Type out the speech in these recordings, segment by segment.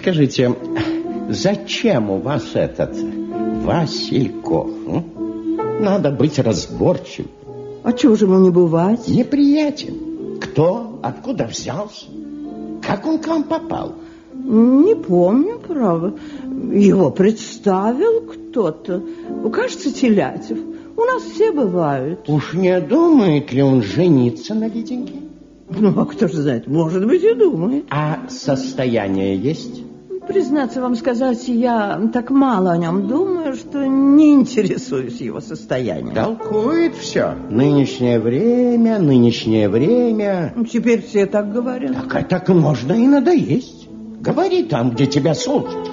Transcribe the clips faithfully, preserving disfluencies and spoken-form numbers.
Скажите, зачем у вас этот Васильков? Надо быть разборчивым. А чего же ему не бывать? Неприятен. Кто? Откуда взялся? Как он к вам попал? Не помню, право. Его представил кто-то. Кажется, Телятев. У нас все бывают. Уж не думает ли он жениться на Лиденьке? Ну, а кто же знает, может быть, и думает. А состояние есть? Признаться вам сказать, я так мало о нем думаю, что не интересуюсь его состоянием. Толкует все. Нынешнее время, нынешнее время. Ну, теперь все так говорят. Так, а так можно и надоесть. Говори там, где тебя слушать.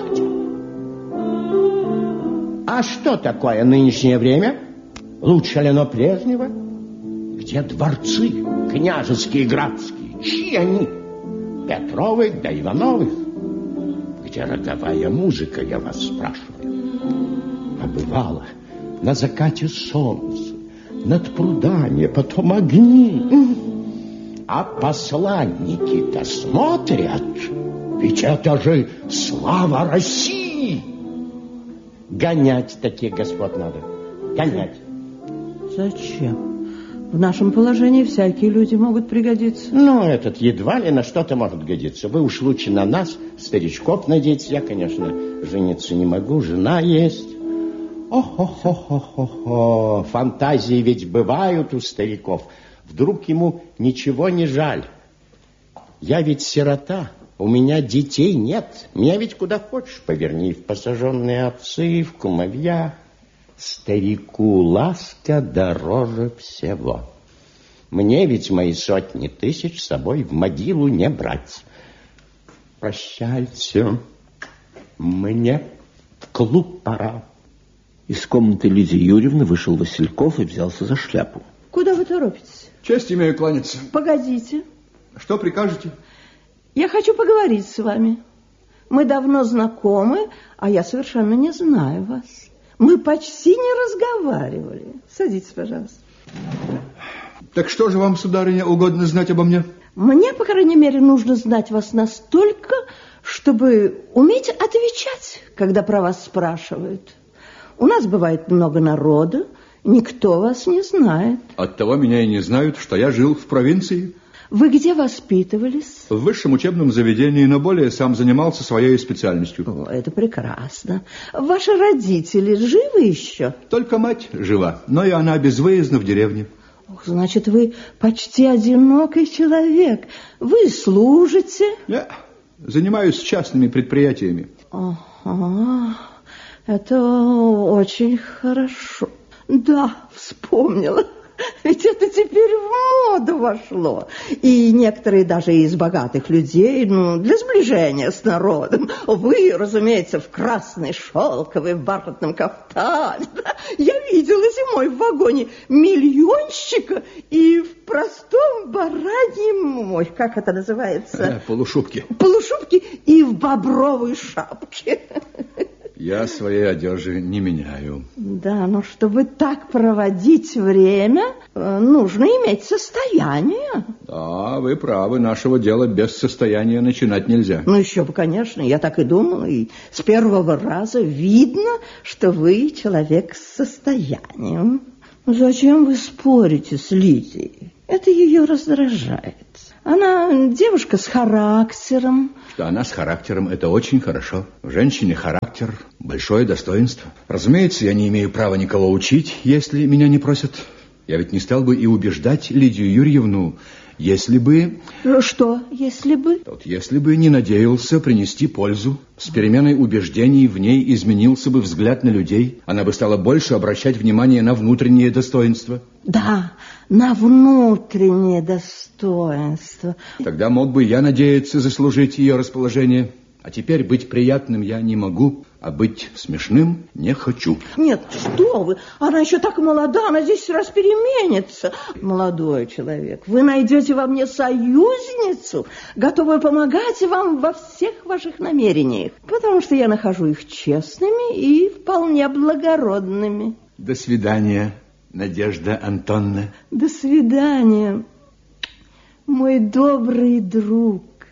А что такое нынешнее время? Лучше ли оно прежнего? Где дворцы княжеские, градские? Чьи они? Петровых да Ивановых? Где родовая музыка, я вас спрашиваю? А бывало, на закате солнца, над прудами, потом огни. А посланники-то смотрят. Ведь это же слава России. Гонять таких господ надо. Гонять. Зачем? В нашем положении всякие люди могут пригодиться. Ну, этот едва ли на что-то может годиться. Вы уж лучше на нас, старичков, надейтесь. Я, конечно, жениться не могу, жена есть. О-хо-хо-хо-хо-хо. Фантазии ведь бывают у стариков. Вдруг ему ничего не жаль. Я ведь сирота, у меня детей нет. Меня ведь куда хочешь поверни, в посаженные отцы, в кумовья. Старику ласка дороже всего. Мне ведь мои сотни тысяч с собой в могилу не брать. Прощайте, мне в клуб пора. Из комнаты Лидии Юрьевны вышел Васильков и взялся за шляпу. Куда вы торопитесь? Честь имею кланяться. Погодите. Что прикажете? Я хочу поговорить с вами. Мы давно знакомы, а я совершенно не знаю вас. Мы почти не разговаривали. Садитесь, пожалуйста. Так что же вам, сударыня, угодно знать обо мне? Мне, по крайней мере, нужно знать вас настолько, чтобы уметь отвечать, когда про вас спрашивают. У нас бывает много народа, никто вас не знает. Оттого меня и не знают, что я жил в провинции. Вы где воспитывались? В высшем учебном заведении, но более сам занимался своей специальностью. О, это прекрасно. Ваши родители живы еще? Только мать жива, но и она безвыездна в деревне. Ох, значит, вы почти одинокий человек. Вы служите? Я занимаюсь частными предприятиями. Ага, это очень хорошо. Да, вспомнила. Ведь это теперь в моду вошло. И некоторые даже из богатых людей, ну, для сближения с народом. Вы, разумеется, в красной шелковой, в бархатном кафтане. Я видела зимой в вагоне миллионщика и в простом бараньем, ой, как это называется? Э, полушубке. Полушубке и в бобровой шапке. Я своей одежды не меняю. Да, но чтобы так проводить время, нужно иметь состояние. Да, вы правы, нашего дела без состояния начинать нельзя. Ну, еще бы, конечно, я так и думала. И с первого раза видно, что вы человек с состоянием. Зачем вы спорите с Лидией? Это ее раздражает. Она девушка с характером. Что она с характером, это очень хорошо. В женщине характер – большое достоинство. Разумеется, я не имею права никого учить, если меня не просят. Я ведь не стал бы и убеждать Лидию Юрьевну, если бы... Что, если бы? Вот если бы не надеялся принести пользу. С переменой убеждений в ней изменился бы взгляд на людей. Она бы стала больше обращать внимание на внутреннее достоинство. Да, на внутреннее достоинство. Тогда мог бы я надеяться заслужить ее расположение. А теперь быть приятным я не могу, а быть смешным не хочу. Нет, что вы, она еще так молода, она десять раз переменится. Молодой человек, вы найдете во мне союзницу, готовую помогать вам во всех ваших намерениях, потому что я нахожу их честными и вполне благородными. До свидания, Надежда Антоновна. До свидания, мой добрый друг.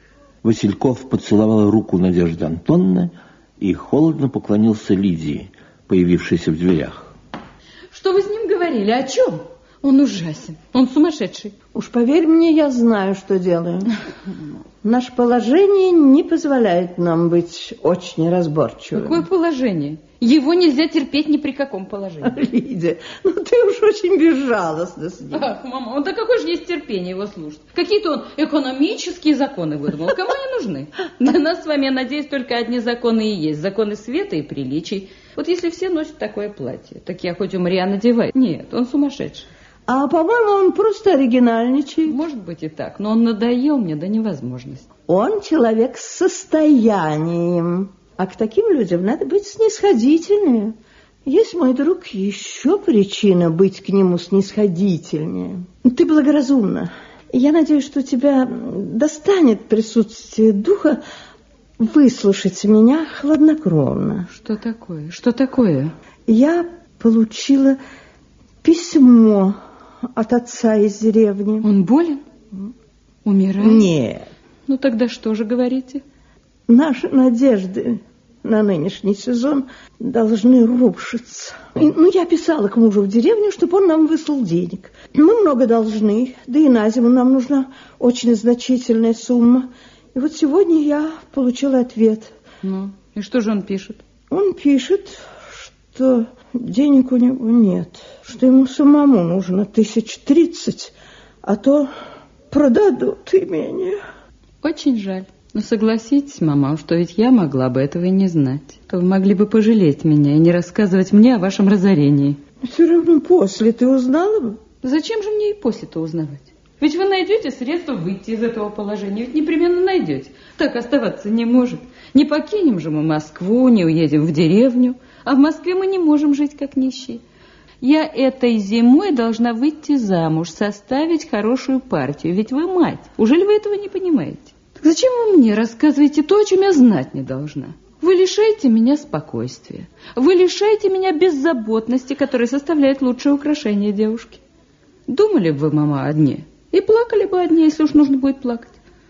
Васильков поцеловал руку Надежды Антоновны и холодно поклонился Лидии, появившейся в дверях. Что вы с ним говорили? О чем? Он ужасен. Он сумасшедший. Уж поверь мне, я знаю, что делаю. Наше положение не позволяет нам быть очень разборчивыми. Какое положение? Его нельзя терпеть ни при каком положении. Лидия, ну ты уж очень безжалостна с ним. Ах, мама, он да какое же есть терпение его слушать? Какие-то он экономические законы выдумал. Кому они нужны? Для нас с вами, я надеюсь, только одни законы и есть. Законы света и приличий. Вот если все носят такое платье, так я хоть умри, а надевай. Нет, он сумасшедший. А, по-моему, он просто оригинальничает. Может быть и так, но он надоел мне до невозможности. Он человек с состоянием. А к таким людям надо быть снисходительнее. Есть, мой друг, еще причина быть к нему снисходительнее. Ты благоразумна. Я надеюсь, что тебя достанет присутствие духа выслушать меня хладнокровно. Что такое? Что такое? Я получила письмо от отца из деревни. Он болен? Умирает? Нет. Ну тогда что же говорите? Наши надежды на нынешний сезон должны рушиться. И, ну, я писала к мужу в деревню, чтобы он нам выслал денег. Мы много должны, да и на зиму нам нужна очень значительная сумма. И вот сегодня я получила ответ. Ну, и что же он пишет? Он пишет, что денег у него нет, что ему самому нужно тысяч тридцать, а то продадут имение. Очень жаль. Но согласитесь, мама, что ведь я могла бы этого и не знать. То вы могли бы пожалеть меня и не рассказывать мне о вашем разорении. Все равно после ты узнала бы. Зачем же мне и после-то узнавать? Ведь вы найдете средства выйти из этого положения. Ведь непременно найдете. Так оставаться не может. Не покинем же мы Москву, не уедем в деревню. А в Москве мы не можем жить как нищие. Я этой зимой должна выйти замуж, составить хорошую партию. Ведь вы мать. Ужели вы этого не понимаете? Так зачем вы мне рассказываете то, о чем я знать не должна? Вы лишаете меня спокойствия. Вы лишаете меня беззаботности, которая составляет лучшее украшение девушки. Думали бы вы, мама, о дне? И плакали бы о дне, если уж нужно будет плакать.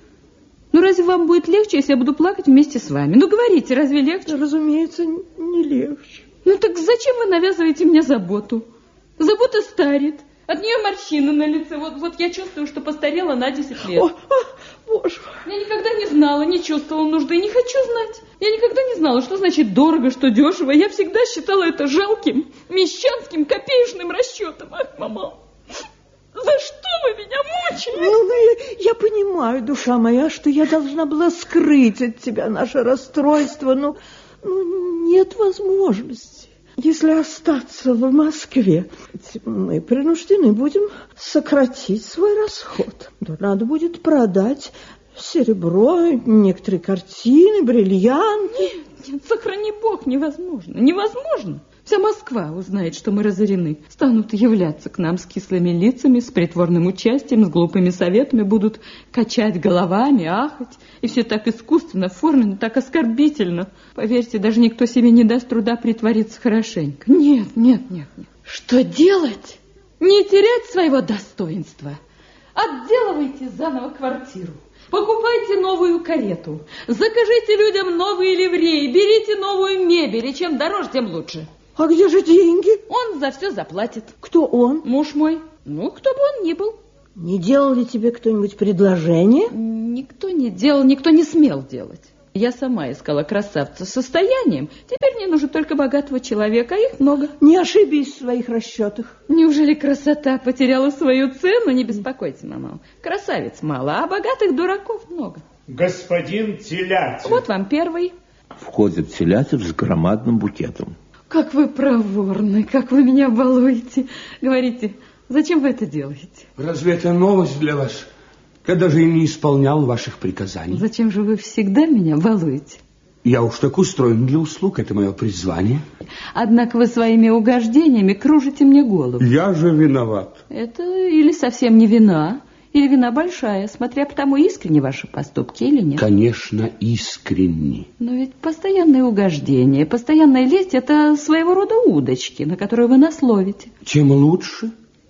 Ну, разве вам будет легче, если я буду плакать вместе с вами? Ну, говорите, разве легче? Разумеется, не легче. Ну, так зачем вы навязываете мне заботу? Забота старит. От нее морщины на лице. Вот, вот я чувствую, что постарела на десять лет. О, о, боже мой. Я никогда не знала, не чувствовала нужды и не хочу знать. Я никогда не знала, что значит дорого, что дешево. Я всегда считала это жалким, мещанским, копеечным расчетом. Ах, мама, за что вы меня мучили? Ну, ну я, я понимаю, душа моя, что я должна была скрыть от тебя наше расстройство, но ну, нет возможности. Если остаться в Москве, мы принуждены будем сократить свой расход. Да, надо будет продать серебро, некоторые картины, бриллианты. Нет, нет, сохрани Бог, невозможно, невозможно. Вся Москва узнает, что мы разорены. Станут являться к нам с кислыми лицами, с притворным участием, с глупыми советами, будут качать головами, ахать. И все так искусственно оформлено, так оскорбительно. Поверьте, даже никто себе не даст труда притвориться хорошенько. Нет, нет, нет, нет. Что делать? Не терять своего достоинства. Отделывайте заново квартиру. Покупайте новую карету. Закажите людям новые ливреи. Берите новую мебель. И чем дороже, тем лучше. А где же деньги? Он за все заплатит. Кто он? Муж мой. Ну, кто бы он ни был. Не делал ли тебе кто-нибудь предложение? Никто не делал, никто не смел делать. Я сама искала красавца с состоянием. Теперь мне нужно только богатого человека, а их много. Не ошибись в своих расчетах. Неужели красота потеряла свою цену? Не беспокойтесь, мама. Красавиц мало, а богатых дураков много. Господин Телятин. Вот вам первый. Входит Телятин с громадным букетом. Как вы проворны, как вы меня балуете. Говорите, зачем вы это делаете? Разве это новость для вас? Я даже и не исполнял ваших приказаний. Зачем же вы всегда меня балуете? Я уж так устроен для услуг, это мое призвание. Однако вы своими угождениями кружите мне голову. Я же виноват. Это или совсем не вина, или вина большая, смотря по тому, искренни ваши поступки или нет. Конечно, искренни. Но ведь постоянное угождение, постоянная лесть – это своего рода удочки, на которые вы нас ловите. Чем лучше,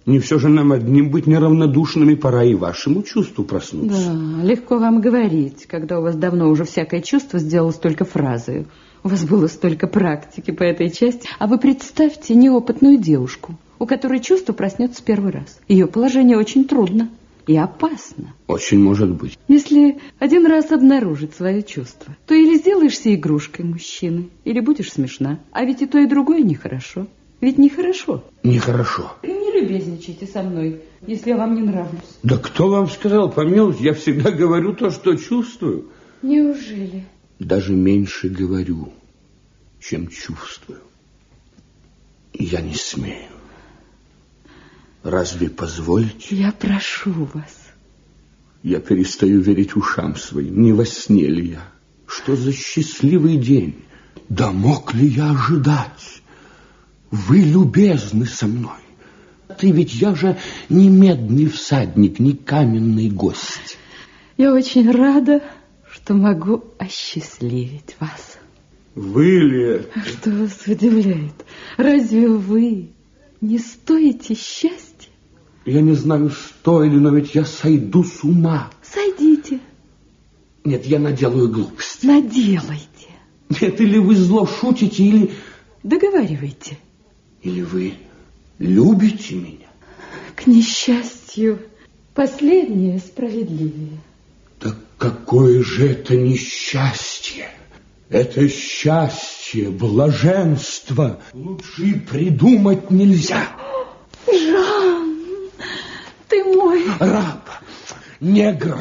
Не все же нам одним быть неравнодушными, пора и вашему чувству проснуться. Да, легко вам говорить, когда у вас давно уже всякое чувство сделалось только фразой. У вас было столько практики по этой части. А вы представьте неопытную девушку, у которой чувство проснется первый раз. Ее положение очень трудно и опасно. Очень может быть. Если один раз обнаружить свое чувство, то или сделаешься игрушкой мужчины, или будешь смешна. А ведь и то, и другое нехорошо. Ведь нехорошо. Нехорошо. Не любезничайте со мной, если я вам не нравлюсь. Да кто вам сказал, помилуйте, я всегда говорю то, что чувствую. Неужели? Даже меньше говорю, чем чувствую. Я не смею. Разве позволите? Я прошу вас. Я перестаю верить ушам своим. Не во сне ли я? Что за счастливый день? Да мог ли я ожидать? Вы любезны со мной. Ты ведь я же не медный всадник, не каменный гость. Я очень рада, что могу осчастливить вас. Вы ли? Что вас удивляет? Разве вы не стоите счастья? Я не знаю, что или, но ведь я сойду с ума. Сойдите. Нет, я наделаю глупость. Наделайте. Нет, или вы зло шутите, или... Договаривайте. Или вы любите меня? К несчастью, последнее справедливее. Так какое же это несчастье? Это счастье, блаженство. Лучше и придумать нельзя. Жан, ты мой... Раб, негр.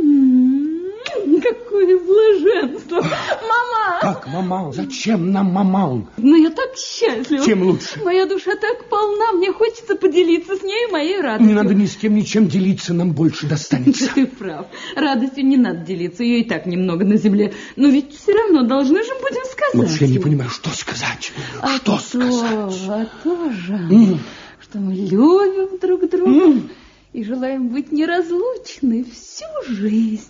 Какое блаженство. Мама! Как мамал? Зачем нам мамал? Ну, я так счастлива. Тем лучше. Моя душа так полна, мне хочется поделиться с ней моей радостью. Не надо ни с кем ничем делиться, нам больше достанется. Ты прав. Радостью не надо делиться, ее и так немного на земле. Но ведь все равно должны же будем сказать. Вот я не понимаю, что сказать. А что то, сказать? А то, Жан, Mm. что мы любим друг друга Mm. и желаем быть неразлучны всю жизнь.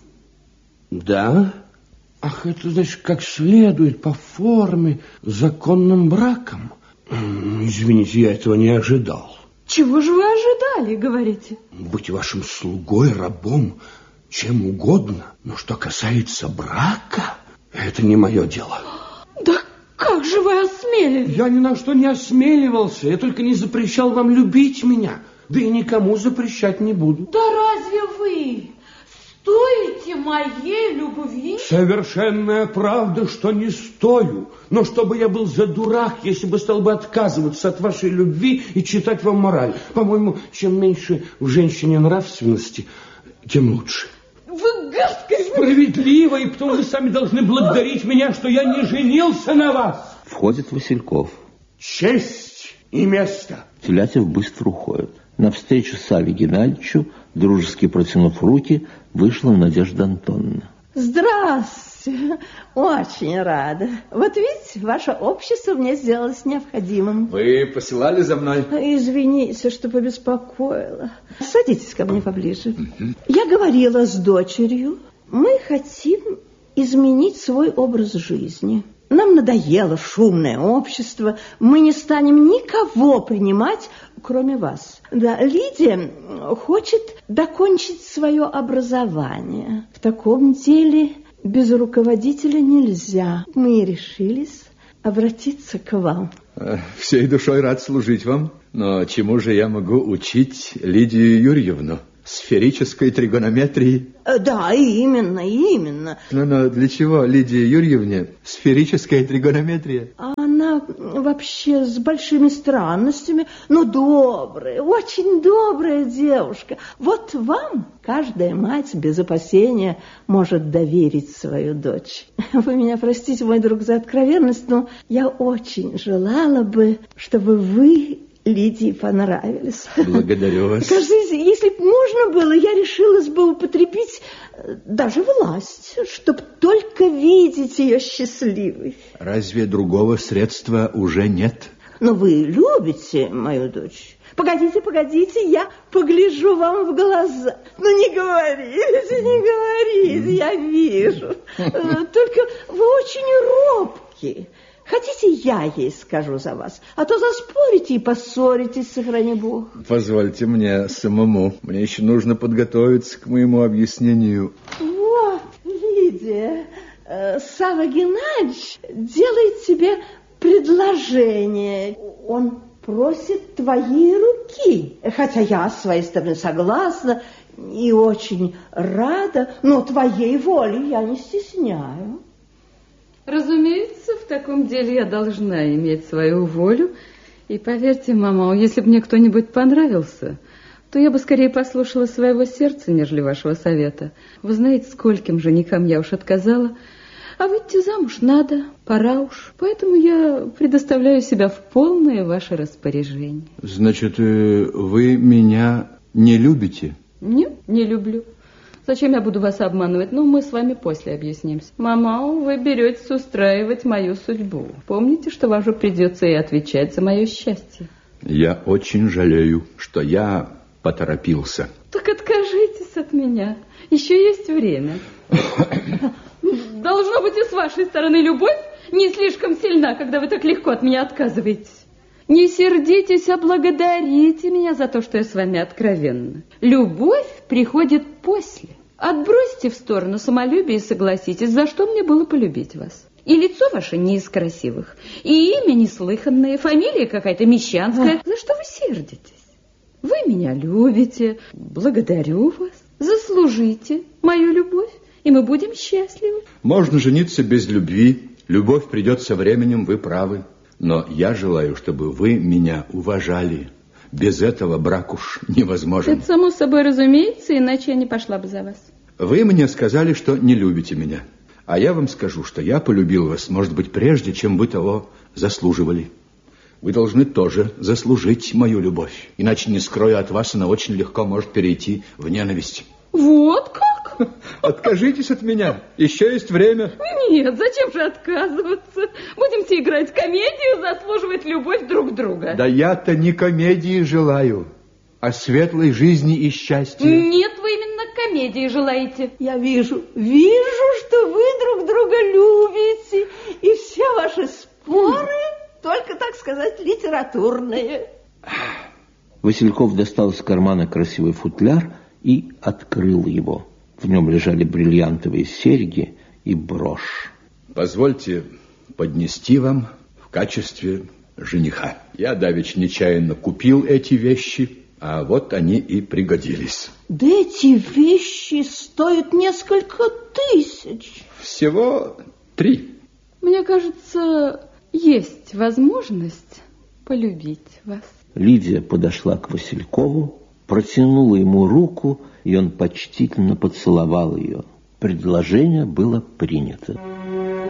Да? Ах, это, значит, как следует по форме, законным браком. Извините, я этого не ожидал. Чего же вы ожидали, говорите? Быть вашим слугой, рабом, чем угодно. Но что касается брака, это не мое дело. Да как же вы осмелились? Я ни на что не осмеливался. Я только не запрещал вам любить меня. Да и никому запрещать не буду. Да разве вы стоите моей любви? Совершенная правда, что не стою. Но чтобы я был за дурак, если бы стал бы отказываться от вашей любви и читать вам мораль. По-моему, чем меньше в женщине нравственности, тем лучше. Вы гадкий. Справедливо, и потом вы сами должны благодарить меня, что я не женился на вас. Входит Васильков. Честь и место. Телятев быстро уходит. Навстречу Саве Геннадьевичу, дружески протянув руки, вышла Надежда Антоновна. Здравствуйте. Очень рада. Вот видите, ваше общество мне сделалось необходимым. Вы посылали за мной? Извините, что побеспокоила. Садитесь ко мне поближе. Я говорила с дочерью. Мы хотим изменить свой образ жизни. Нам надоело шумное общество. Мы не станем никого принимать, кроме вас. Да, Лидия хочет докончить свое образование. В таком деле без руководителя нельзя. Мы решились обратиться к вам. Всей душой рад служить вам. Но чему же я могу учить Лидию Юрьевну? Сферической тригонометрии? Да, именно, именно. Но, но для чего Лидии Юрьевне сферическая тригонометрия? Она вообще с большими странностями, но добрая, очень добрая девушка. Вот вам каждая мать без опасения может доверить свою дочь. Вы меня простите, мой друг, за откровенность, но я очень желала бы, чтобы вы Лидии понравились. Благодарю вас. Кажется, если бы можно было, я решилась бы употребить даже власть, чтобы только видеть ее счастливой. Разве другого средства уже нет? Но вы любите мою дочь. Погодите, погодите, я погляжу вам в глаза. Ну, не говорите, не говорите, я вижу. Только вы очень робкие. Хотите Давайте я ей скажу за вас, а то заспорите и поссоритесь, сохрани Бог. Позвольте мне самому. Мне еще нужно подготовиться к моему объяснению. Вот, Лидия, Савва Геннадьевич делает тебе предложение. Он просит твоей руки. Хотя я с своей стороны согласна и очень рада, но твоей воли я не стесняю. Разумеется, в таком деле я должна иметь свою волю. И поверьте, мама, если бы мне кто-нибудь понравился, то я бы скорее послушала своего сердца, нежели вашего совета. Вы знаете, скольким женихам я уж отказала. А выйти замуж надо, пора уж. Поэтому я предоставляю себя в полное ваше распоряжение. Значит, вы меня не любите? Нет, не люблю. Зачем я буду вас обманывать? Ну, мы с вами после объяснимся. Мама, вы беретесь устраивать мою судьбу. Помните, что вам же придется и отвечать за мое счастье. Я очень жалею, что я поторопился. Так откажитесь от меня. Еще есть время. Должно быть, и с вашей стороны любовь не слишком сильна, когда вы так легко от меня отказываетесь. Не сердитесь, а благодарите меня за то, что я с вами откровенна. Любовь приходит после. Отбросьте в сторону самолюбие и согласитесь, за что мне было полюбить вас. И лицо ваше не из красивых, и имя неслыханное, фамилия какая-то мещанская. За что вы сердитесь? Вы меня любите, благодарю вас, заслужите мою любовь, и мы будем счастливы. Можно жениться без любви, любовь придет со временем, вы правы. Но я желаю, чтобы вы меня уважали. Без этого брак уж невозможен. Это само собой разумеется, иначе я не пошла бы за вас. Вы мне сказали, что не любите меня. А я вам скажу, что я полюбил вас, может быть, прежде, чем вы того заслуживали. Вы должны тоже заслужить мою любовь. Иначе, не скрою от вас, она очень легко может перейти в ненависть. Вот как? Откажитесь от меня. Еще есть время. Нет, зачем же отказываться? Будемте играть комедию, заслуживать любовь друг друга. Да я-то не комедии желаю, а светлой жизни и счастья. Нет, вы именно комедии желаете. Я вижу, вижу, что вы друг друга любите, и все ваши споры только, так сказать, литературные. Васильков достал из кармана красивый футляр и открыл его. В нем лежали бриллиантовые серьги и брошь. Позвольте поднести вам в качестве жениха. Я давеча нечаянно купил эти вещи, а вот они и пригодились. Да эти вещи стоят несколько тысяч. Всего три. Мне кажется, есть возможность полюбить вас. Лидия подошла к Василькову, протянула ему руку, и он почтительно поцеловал ее. Предложение было принято.